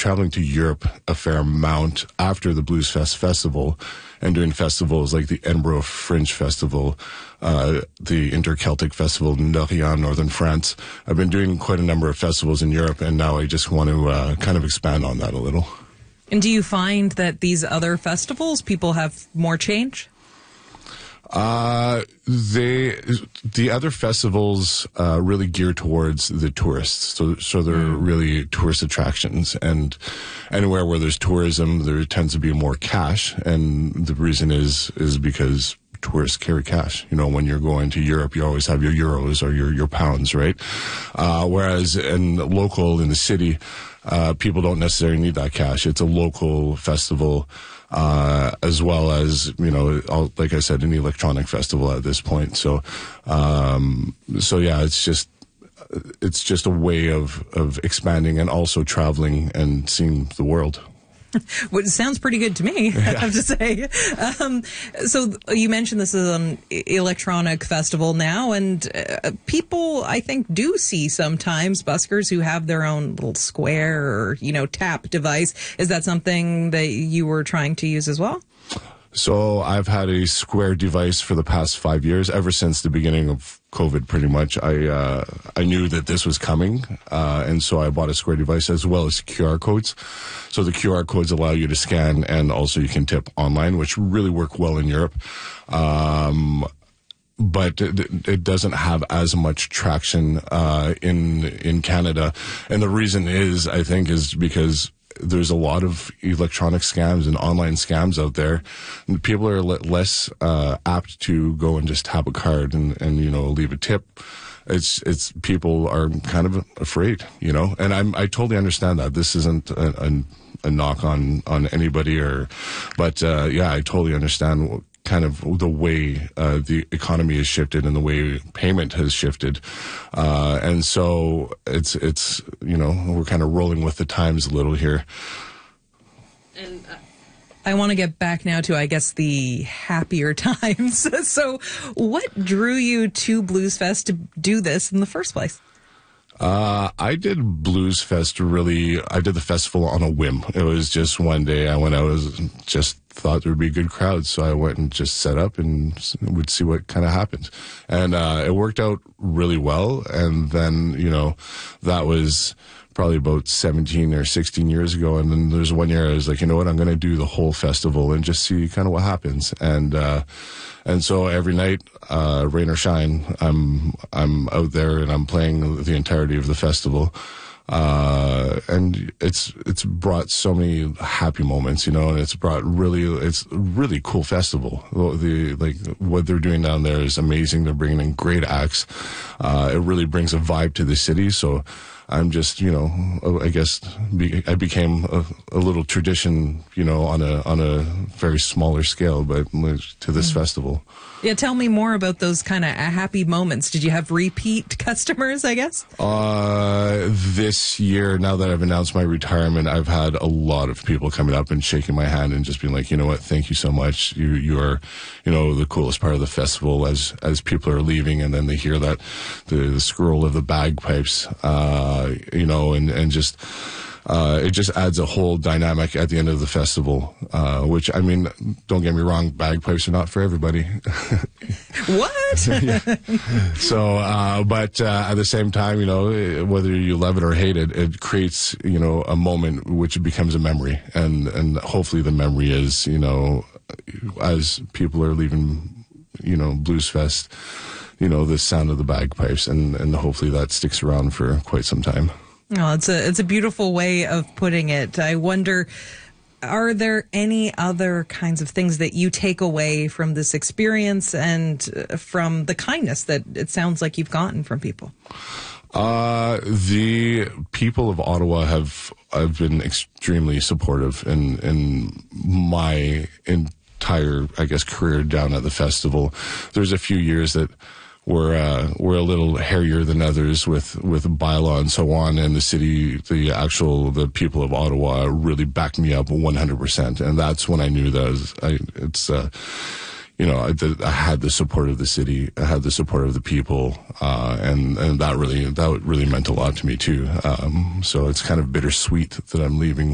traveling to Europe a fair amount after the Blues Fest festival and doing festivals like the Edinburgh Fringe Festival, the Inter-Celtic Festival in Lorient, northern France. I've been doing quite a number of festivals in Europe, and now I just want to kind of expand on that a little. And do you find that these other festivals, people have more change? The other festivals really gear towards the tourists, so they're really tourist attractions, and anywhere where there's tourism, there tends to be more cash, and the reason is because tourists carry cash. You know, when you're going to Europe, you always have your euros or your pounds, right? Whereas in the city, people don't necessarily need that cash. It's a local festival, as well as, you know, like I said, an electronic festival at this point. So yeah, it's just a way of expanding and also traveling and seeing the world. Well, it sounds pretty good to me, I have to say. So you mentioned this is an electronic festival now, and people, I think, do see sometimes buskers who have their own little square or, you know, tap device. Is that something that you were trying to use as well? So I've had a Square device for the past 5 years, ever since the beginning of COVID, pretty much. I knew that this was coming, and so I bought a Square device as well as QR codes. So the QR codes allow you to scan, and also you can tip online, which really work well in Europe. But it doesn't have as much traction in Canada, and the reason is, I think, is because there's a lot of electronic scams and online scams out there. And people are less apt to go and just tap a card and you know, leave a tip. It's people are kind of afraid, you know, and I totally understand that. This isn't a knock on anybody, but yeah, I totally understand kind of the way the economy has shifted and the way payment has shifted, and so it's you know, we're kind of rolling with the times a little here. And I want to get back now to, I guess, the happier times. So what drew you to Blues Fest to do this in the first place? I did Blues Fest I did the festival on a whim. It was just one day I went out, just thought there would be a good crowd, so I went and just set up and would see what kind of happened. And it worked out really well, and then, you know, that was probably about 17 or 16 years ago, and then there's one year I was like, you know what, I'm going to do the whole festival and just see kind of what happens. And so every night, rain or shine, I'm out there and I'm playing the entirety of the festival. And it's brought so many happy moments, you know, and it's a really cool festival. Like what they're doing down there is amazing. They're bringing in great acts. It really brings a vibe to the city. So I'm just, you know, I guess I became a little tradition, you know, on a very smaller scale, but to this festival. Yeah, tell me more about those kind of happy moments. Did you have repeat customers, I guess? This year, now that I've announced my retirement, I've had a lot of people coming up and shaking my hand and just being like, you know what, thank you so much. You are, you know, the coolest part of the festival, as people are leaving, and then they hear that the scroll of the bagpipes, you know, and just it just adds a whole dynamic at the end of the festival, which, I mean, don't get me wrong, bagpipes are not for everybody. What? Yeah. So, but at the same time, you know, whether you love it or hate it, it creates, you know, a moment which becomes a memory, and hopefully the memory is, you know, as people are leaving, you know, Blues Fest, you know, the sound of the bagpipes, and hopefully that sticks around for quite some time. Oh, it's a beautiful way of putting it. I wonder, are there any other kinds of things that you take away from this experience and from the kindness that it sounds like you've gotten from people? The people of Ottawa have been extremely supportive in my entire, I guess, career down at the festival. There's a few years that we're a little hairier than others with bylaw and so on, and the people of Ottawa really backed me up 100%, and that's when I knew that you know, I had the support of the city, I had the support of the people, and that really meant a lot to me too. So it's kind of bittersweet that I'm leaving